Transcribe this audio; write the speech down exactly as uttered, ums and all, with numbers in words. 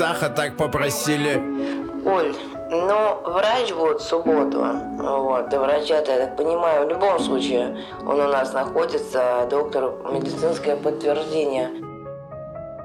Стаха так попросили. Оль, ну, врач будет в субботу. Вот, и врача-то, я так понимаю, в любом случае он у нас находится, доктор, медицинское подтверждение.